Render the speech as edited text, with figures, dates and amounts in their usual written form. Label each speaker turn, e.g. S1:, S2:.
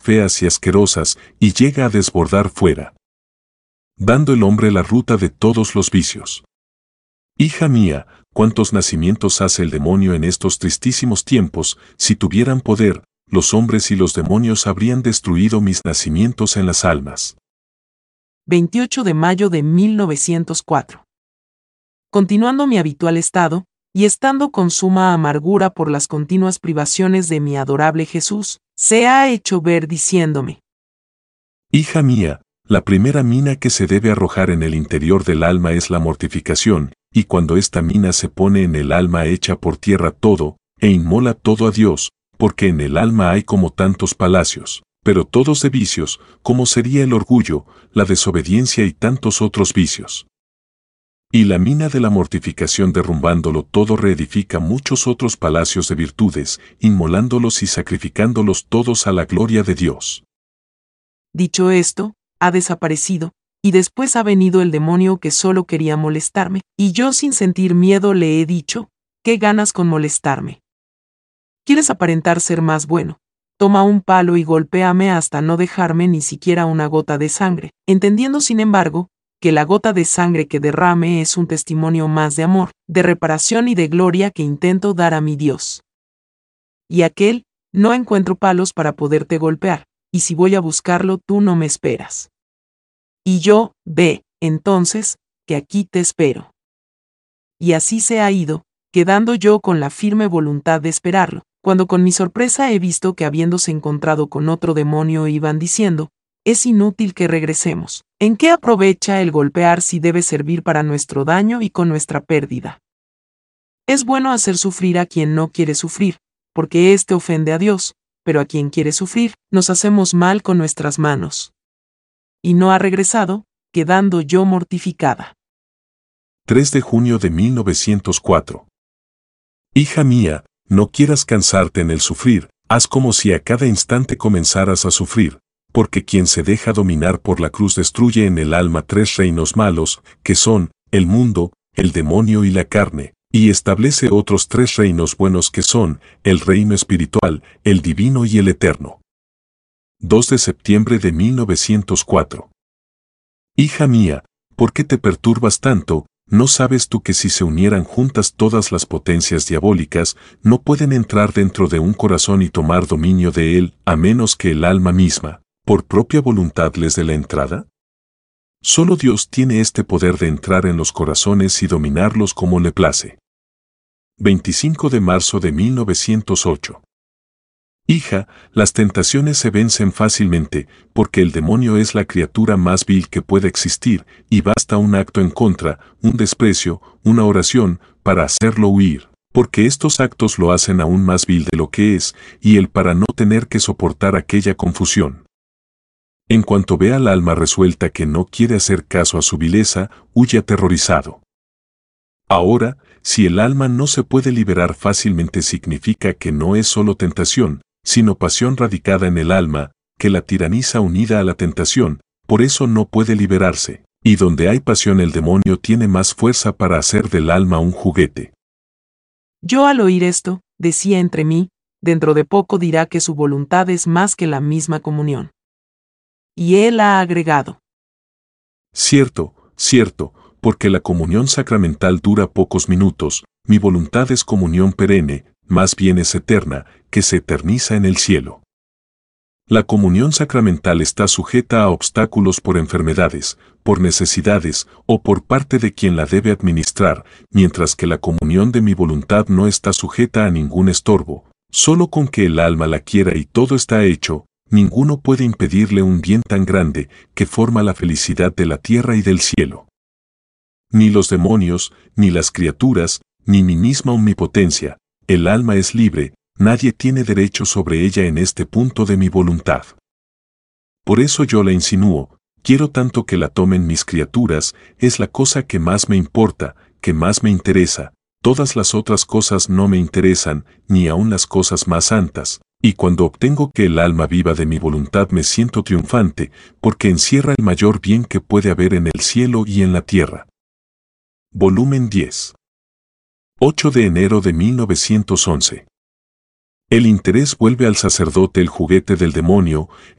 S1: feas y asquerosas y llega a desbordar fuera, dando el hombre la ruta de todos los vicios. Hija mía, cuántos nacimientos hace el demonio en estos tristísimos tiempos. Si tuvieran poder, los hombres y los demonios habrían destruido mis nacimientos en las almas.
S2: 28 de mayo de 1904. Continuando mi habitual estado, y estando con suma amargura por las continuas privaciones de mi adorable Jesús, se ha hecho ver diciéndome:
S1: Hija mía, la primera mina que se debe arrojar en el interior del alma es la mortificación, y cuando esta mina se pone en el alma echa por tierra todo, e inmola todo a Dios, porque en el alma hay como tantos palacios, pero todos de vicios, como sería el orgullo, la desobediencia y tantos otros vicios. Y la mina de la mortificación derrumbándolo todo reedifica muchos otros palacios de virtudes, inmolándolos y sacrificándolos todos a la gloria de Dios.
S2: Dicho esto, ha desaparecido, y después ha venido el demonio que solo quería molestarme, y yo sin sentir miedo le he dicho: ¿qué ganas con molestarme? ¿Quieres aparentar ser más bueno? Toma un palo y golpéame hasta no dejarme ni siquiera una gota de sangre, entendiendo sin embargo, que la gota de sangre que derrame es un testimonio más de amor, de reparación y de gloria que intento dar a mi Dios. Y aquel: no encuentro palos para poderte golpear, y si voy a buscarlo tú no me esperas. Y yo: ve, entonces, que aquí te espero. Y así se ha ido, quedando yo con la firme voluntad de esperarlo, cuando con mi sorpresa he visto que habiéndose encontrado con otro demonio iban diciendo: es inútil que regresemos. ¿En qué aprovecha el golpear si debe servir para nuestro daño y con nuestra pérdida? Es bueno hacer sufrir a quien no quiere sufrir, porque éste ofende a Dios, pero a quien quiere sufrir, nos hacemos mal con nuestras manos. Y no ha regresado, quedando yo mortificada.
S1: 3 de junio de 1904. Hija mía, no quieras cansarte en el sufrir, haz como si a cada instante comenzaras a sufrir, porque quien se deja dominar por la cruz destruye en el alma 3 reinos malos, que son, el mundo, el demonio y la carne, y establece otros 3 reinos buenos que son, el reino espiritual, el divino y el eterno. 2 de septiembre de 1904. Hija mía, ¿por qué te perturbas tanto? ¿No sabes tú que si se unieran juntas todas las potencias diabólicas, no pueden entrar dentro de un corazón y tomar dominio de él, a menos que el alma misma, por propia voluntad les dé la entrada? Solo Dios tiene este poder de entrar en los corazones y dominarlos como le place. 25 de marzo de 1908. Hija, las tentaciones se vencen fácilmente, porque el demonio es la criatura más vil que puede existir, y basta un acto en contra, un desprecio, una oración, para hacerlo huir, porque estos actos lo hacen aún más vil de lo que es, y él para no tener que soportar aquella confusión. En cuanto ve al alma resuelta que no quiere hacer caso a su vileza, huye aterrorizado. Ahora, si el alma no se puede liberar fácilmente significa que no es solo tentación, sino pasión radicada en el alma, que la tiraniza unida a la tentación, por eso no puede liberarse, y donde hay pasión el demonio tiene más fuerza para hacer del alma un juguete.
S2: Yo al oír esto, decía entre mí: dentro de poco dirá que su voluntad es más que la misma comunión. Y él ha agregado:
S1: Cierto, cierto, porque la comunión sacramental dura pocos minutos, mi voluntad es comunión perenne, más bien es eterna, que se eterniza en el cielo. La comunión sacramental está sujeta a obstáculos por enfermedades, por necesidades o por parte de quien la debe administrar, mientras que la comunión de mi voluntad no está sujeta a ningún estorbo, solo con que el alma la quiera y todo está hecho, ninguno puede impedirle un bien tan grande que forma la felicidad de la tierra y del cielo. Ni los demonios, ni las criaturas, ni mi misma omnipotencia, el alma es libre, nadie tiene derecho sobre ella en este punto de mi voluntad. Por eso yo la insinúo, quiero tanto que la tomen mis criaturas, es la cosa que más me importa, que más me interesa, todas las otras cosas no me interesan, ni aun las cosas más santas, y cuando obtengo que el alma viva de mi voluntad me siento triunfante, porque encierra el mayor bien que puede haber en el cielo y en la tierra. Volumen 10. 8 de enero de 1911. El interés vuelve al sacerdote el juguete del demonio,